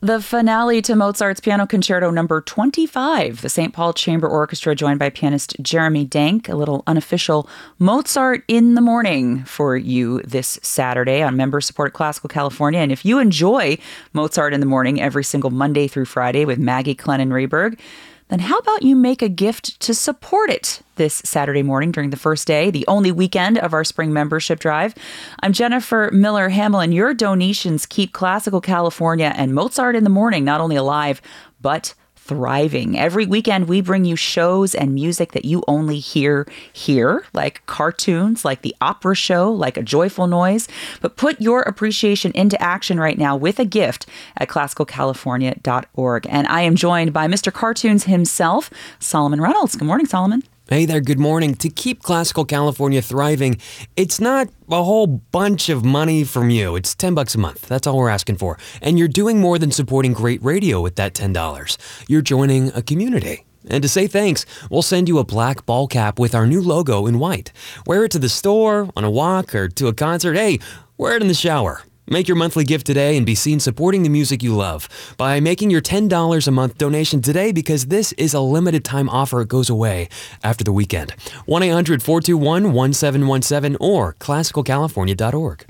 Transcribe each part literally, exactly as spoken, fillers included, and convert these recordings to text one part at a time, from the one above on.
The finale to Mozart's Piano Concerto number twenty-five, the Saint Paul Chamber Orchestra joined by pianist Jeremy Denk, a little unofficial Mozart in the morning for you this Saturday on member-supported Classical California. And if you enjoy Mozart in the morning every single Monday through Friday with Maggie Clennon-Rehberg, then how about you make a gift to support it this Saturday morning during the first day, the only weekend of our spring membership drive? I'm Jennifer Miller Hamlin. Your donations keep Classical California and Mozart in the Morning not only alive, but thriving. Every weekend, we bring you shows and music that you only hear here, like cartoons, like the opera show, like A Joyful Noise. But put your appreciation into action right now with a gift at classical california dot org. And I am joined by Mister Cartoons himself, Solomon Reynolds. Good morning, Solomon. Hey there, good morning. To keep Classical California thriving, it's not a whole bunch of money from you. It's ten bucks a month. That's all we're asking for. And you're doing more than supporting great radio with that ten dollars. You're joining a community. And to say thanks, we'll send you a black ball cap with our new logo in white. Wear it to the store, on a walk, or to a concert. Hey, wear it in the shower. Make your monthly gift today and be seen supporting the music you love by making your ten dollars a month donation today, because this is a limited time offer. It goes away after the weekend. one eight hundred four two one one seven one seven or classical california dot org.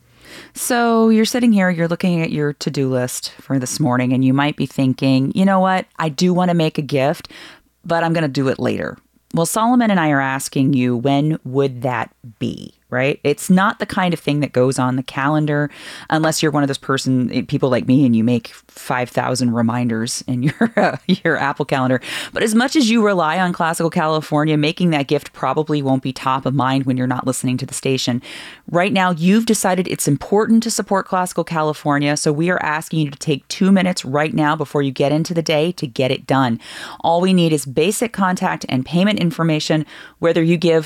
So you're sitting here, you're looking at your to-do list for this morning, and you might be thinking, you know what, I do want to make a gift, but I'm going to do it later. Well, Solomon and I are asking you, when would that be? Right? It's not the kind of thing that goes on the calendar unless you're one of those person, people like me, and you make five thousand reminders in your uh, your Apple calendar. But as much as you rely on Classical California, making that gift probably won't be top of mind when you're not listening to the station. Right now, you've decided it's important to support Classical California, so we are asking you to take two minutes right now before you get into the day to get it done. All we need is basic contact and payment information, whether you give